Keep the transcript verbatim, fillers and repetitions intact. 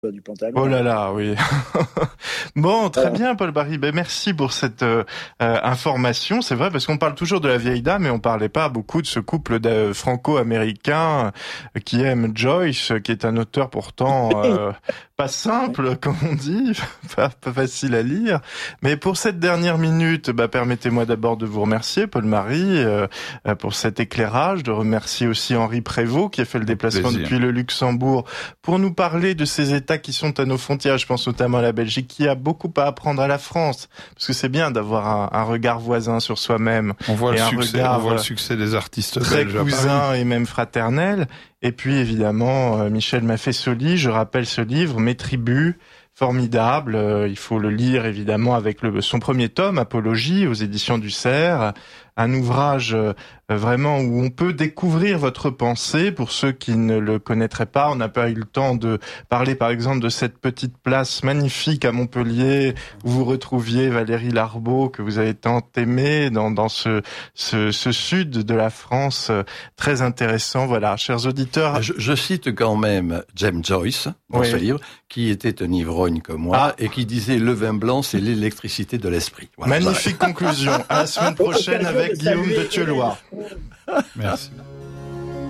du pantalon. Oh là là, oui. Bon, très euh... bien, Paul Barry. Ben, merci pour cette euh, information. C'est vrai, parce qu'on parle toujours de la vieille dame, mais on parlait pas beaucoup de ce couple de franco-américains qui aime Joyce, qui est un auteur pourtant euh, pas simple, comme on dit, pas, pas facile à lire. Mais pour cette dernière minute, bah, permettez-moi d'abord de vous remercier, Paul Barry, euh, pour cet éclairage, de remercier aussi Henri Prévost, qui a fait le déplacement Plaisir. depuis le Luxembourg, pour nous parler de ces États qui sont à nos frontières. Je pense notamment à la Belgique, qui a beaucoup à apprendre à la France, parce que c'est bien d'avoir un, un regard voisin sur soi-même. On voit, et le un succès, regard on voit le succès des artistes très belges cousin et même fraternel. Et puis évidemment, euh, Michel Maffesoli, je rappelle ce livre, Mes tribus, formidable. Euh, il faut le lire évidemment avec le, son premier tome, Apologie, aux éditions du Cerf. Un ouvrage euh, vraiment où on peut découvrir votre pensée pour ceux qui ne le connaîtraient pas. On n'a pas eu le temps de parler par exemple de cette petite place magnifique à Montpellier où vous retrouviez Valérie Larbaud que vous avez tant aimé dans, dans ce, ce, ce sud de la France euh, très intéressant. Voilà, chers auditeurs. Je, je cite quand même James Joyce dans oui. ce livre qui était un ivrogne comme moi ah. et qui disait le vin blanc c'est l'électricité de l'esprit. Voilà. Magnifique conclusion. À la semaine prochaine avec Guillaume de Thieulois. Merci.